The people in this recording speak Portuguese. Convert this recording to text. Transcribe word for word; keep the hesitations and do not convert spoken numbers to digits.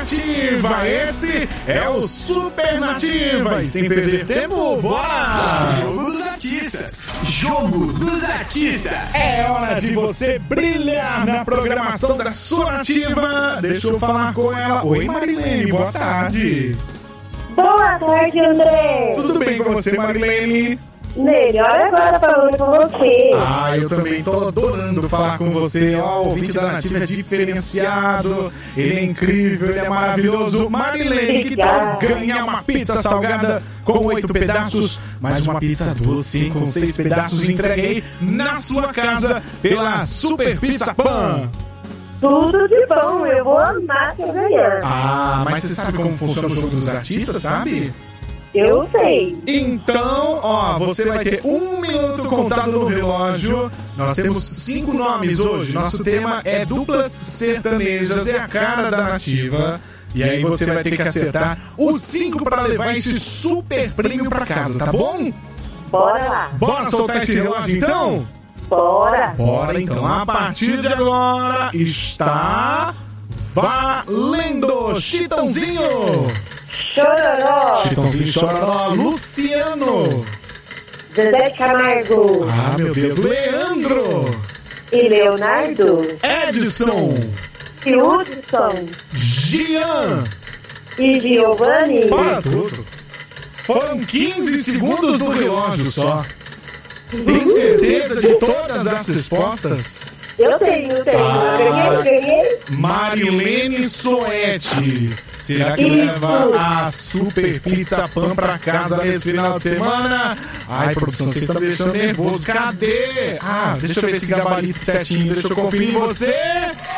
Nativa. Esse é o Super Nativa. E sem perder tempo, bora! Jogo dos Artistas. Jogo dos Artistas. É hora de você brilhar na programação da sua Nativa. Deixa eu falar com ela. Oi, Marilene, boa tarde. Boa tarde, André. Tudo bem com você, Marilene? Melhor agora falando com você. Ah, eu também tô adorando falar com você. Ó, o ouvinte da Nativa é diferenciado, ele é incrível, ele é maravilhoso. Marilene, que tal ganhar uma pizza salgada com oito pedaços, mais uma pizza doce com seis pedaços entreguei na sua casa pela Super Pizza Pan? Tudo de bom, eu vou amar se eu ganhar. Ah, mas você sabe como funciona o jogo dos artistas, sabe? Eu sei. Então, ó, você vai ter um minuto contado no relógio. Nós temos cinco nomes hoje. Nosso tema é duplas sertanejas, é a cara da Nativa. E aí você vai ter que acertar os cinco para levar esse super prêmio para casa, tá bom? Bora lá. Bora soltar esse relógio então? Bora. Bora então. A partir de agora está valendo. Chitãozinho. Chororó. Chitãozinho, Chororó, Luciano. Zezé Camargo. Ah, meu Deus, Leandro. E Leonardo. Edson. E Hudson. Gian. E Giovanni. Para tudo. Foram quinze segundos do relógio só. Tem certeza de todas as respostas? Eu tenho, eu tenho. Ah. Ganhei, ganhei. Marilene Soete. Será que Isso. leva a Super Pizza Pan pra casa nesse final de semana? Ai, produção, vocês estão me deixando nervoso. Cadê? Ah, deixa eu ver esse gabarito certinho. Deixa eu conferir em você.